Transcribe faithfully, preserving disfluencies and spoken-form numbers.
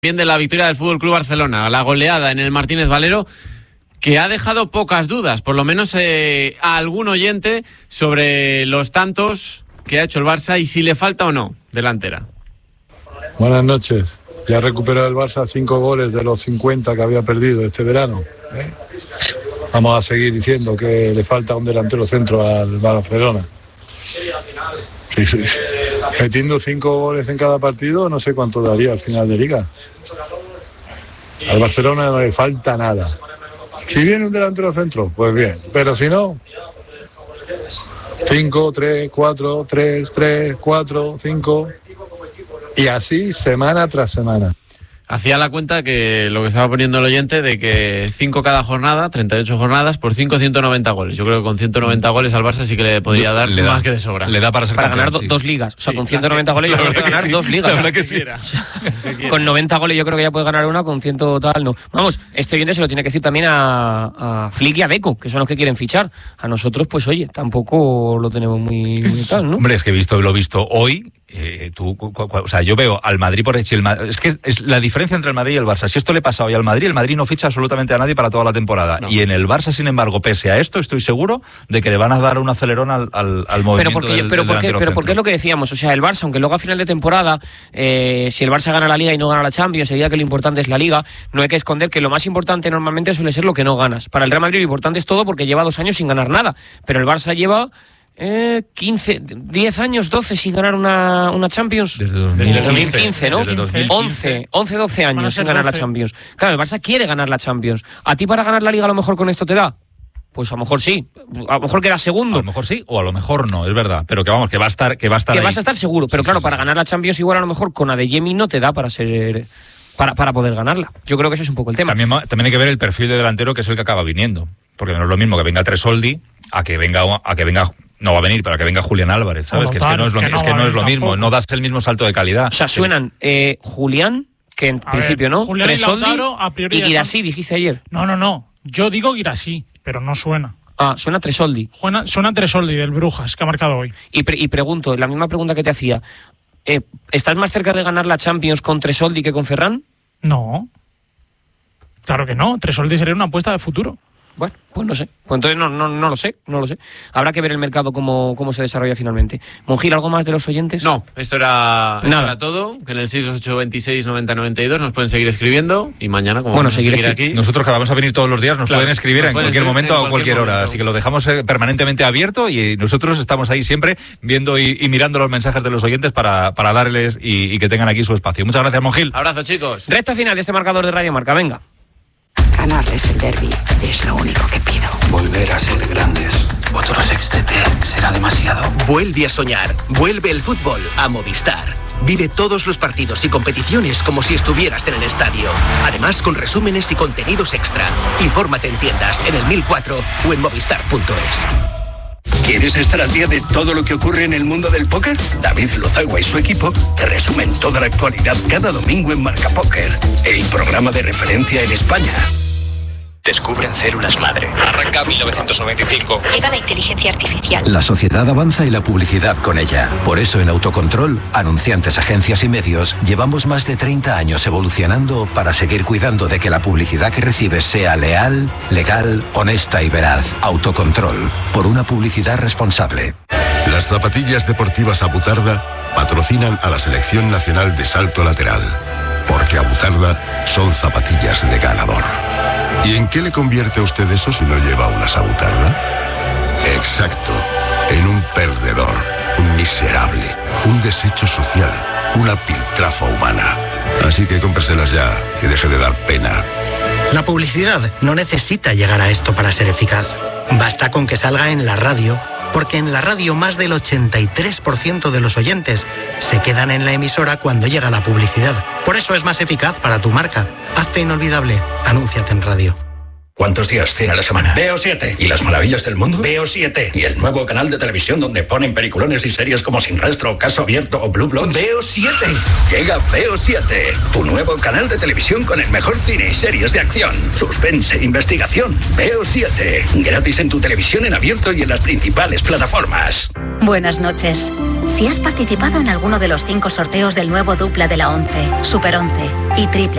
Bien de la victoria del F C Barcelona, la goleada en el Martínez Valero, que ha dejado pocas dudas, por lo menos eh, a algún oyente, sobre los tantos que ha hecho el Barça y si le falta o no delantera. Buenas noches. Ya recuperó el Barça cinco goles de los cincuenta que había perdido este verano. ¿eh? Vamos a seguir diciendo que le falta un delantero centro al Barcelona. Sí, sí. Metiendo cinco goles en cada partido, no sé cuánto daría al final de Liga. Al Barcelona no le falta nada. Si viene un delantero centro, pues bien. Pero si no, cinco, tres, cuatro, tres, tres, cuatro, cinco. Y así semana tras semana. Hacía la cuenta que lo que estaba poniendo el oyente de que cinco cada jornada, treinta y ocho jornadas, por cinco, ciento noventa goles. Yo creo que con ciento noventa goles al Barça sí que le podría dar le más da, que de sobra. Le da para ser para campeón, ganar do, sí. dos ligas. O sea, Sí, con ciento noventa goles yo creo que puede ganar sí, dos ligas. la verdad que sí. sí. Con noventa goles yo creo que ya puede ganar una, con cien tal no. Vamos, este oyente se lo tiene que decir también a, a Flick y a Deco, que son los que quieren fichar. A nosotros, pues oye, tampoco lo tenemos muy, muy tal, ¿no? Hombre, es que he visto lo visto hoy. Eh, tú, cu, cu, o sea, yo veo al Madrid por si el Madrid, es que es la diferencia entre el Madrid y el Barça. Si esto le pasa hoy al Madrid, el Madrid no ficha absolutamente a nadie para toda la temporada. No. Y en el Barça, sin embargo, pese a esto, estoy seguro de que le van a dar un acelerón al, al, al movimiento pero porque, del, pero del porque, pero centro. porque es lo que decíamos, o sea, el Barça, aunque luego a final de temporada, eh, si el Barça gana la Liga y no gana la Champions, se diga que lo importante es la Liga, no hay que esconder que lo más importante normalmente suele ser lo que no ganas. Para el Real Madrid lo importante es todo porque lleva dos años sin ganar nada, pero el Barça lleva Eh, quince, diez años, doce sin ganar una, una Champions. Desde dos mil quince, ¿no? Desde dos mil quince. once, once, doce años sin ganar la Champions. Claro, el Barça quiere ganar la Champions. ¿A ti para ganar la Liga a lo mejor con esto te da? Pues a lo mejor sí, a lo mejor queda segundo. A lo mejor sí, o a lo mejor no, es verdad. Pero que vamos, que va a estar, que va a estar Que ahí. vas a estar seguro, pero sí, claro, sí, para sí. ganar la Champions igual a lo mejor con Adeyemi no te da para ser... Para, para poder ganarla. Yo creo que ese es un poco el tema. También, también hay que ver el perfil de delantero, que es el que acaba viniendo. Porque no es lo mismo que venga Tresoldi a que venga a que venga no va a venir, pero que venga Julián Álvarez, ¿sabes? Como que, tal, es que no es lo, que es no que no es lo mismo, tampoco. no das el mismo salto de calidad. O sea, suenan eh, Julián, que en A principio ver, no, Julián y Tresoldi Lautaro, a priori y ya Guirassi, están- dijiste ayer. No, no, no. Yo digo Guirassi, pero no suena. Ah, suena Tresoldi. Suena, suena Tresoldi del Brujas, que ha marcado hoy. Y, pre- y pregunto, la misma pregunta que te hacía, eh, ¿estás más cerca de ganar la Champions con Tresoldi que con Ferran? No. Claro que no. Tresoldi sería una apuesta de futuro. Bueno, pues no sé. Pues entonces no, no, no lo sé, no lo sé. Habrá que ver el mercado cómo, cómo se desarrolla finalmente. Monjil, ¿algo más de los oyentes? No, esto era, esto Nada. era todo. Que en el seis ocho veintiséis noventa noventa y dos nos pueden seguir escribiendo y mañana, como Bueno, vamos a seguir seguir aquí. aquí, Nosotros que vamos a venir todos los días, nos Claro, pueden escribir nos en pueden cualquier escribir momento en o a cualquier cualquier hora, momento. así que lo dejamos eh, permanentemente abierto y nosotros estamos ahí siempre viendo y, y mirando los mensajes de los oyentes para, para darles y, y que tengan aquí su espacio. Muchas gracias, Monjil. abrazo, chicos. Recta final de este marcador de Radio Marca, venga. Ganarles el derbi es lo único que pido. Volver a ser grandes. Otro sextete será demasiado. Vuelve a soñar. Vuelve el fútbol a Movistar. Vive todos los partidos y competiciones como si estuvieras en el estadio. Además, con resúmenes y contenidos extra. Infórmate en tiendas, en el mil cuatro o en movistar punto es. ¿Quieres estar al día de todo lo que ocurre en el mundo del póker? David Lozagua y su equipo te resumen toda la actualidad cada domingo en Marca Póker, el programa de referencia en España. Descubren células madre. Arranca mil novecientos noventa y cinco. Llega la inteligencia artificial. La sociedad avanza y la publicidad con ella. Por eso en Autocontrol, anunciantes, agencias y medios, llevamos más de treinta años evolucionando para seguir cuidando de que la publicidad que recibes sea leal, legal, honesta y veraz. Autocontrol, por una publicidad responsable. Las zapatillas deportivas Abutarda patrocinan a la Selección Nacional de Salto Lateral, porque Abutarda son zapatillas de ganador. ¿Y en qué le convierte a usted eso si no lleva una Abutarda? Exacto, en un perdedor, un miserable, un desecho social, una piltrafa humana. Así que cómpreselas ya y deje de dar pena. La publicidad no necesita llegar a esto para ser eficaz. Basta con que salga en la radio, porque en la radio más del ochenta y tres por ciento de los oyentes se quedan en la emisora cuando llega la publicidad. Por eso es más eficaz para tu marca. Hazte inolvidable. Anúnciate en radio. ¿Cuántos días tiene la semana? Veo siete. ¿Y las maravillas del mundo? Veo siete. ¿Y el nuevo canal de televisión donde ponen peliculones y series como Sin Rastro, Caso Abierto o Blue Bloods? Veo siete. Llega Veo siete, tu nuevo canal de televisión con el mejor cine y series de acción, suspense e investigación. Veo siete. Gratis en tu televisión en abierto y en las principales plataformas. Buenas noches. Si has participado en alguno de los cinco sorteos del nuevo dupla de la once, Super once y Triple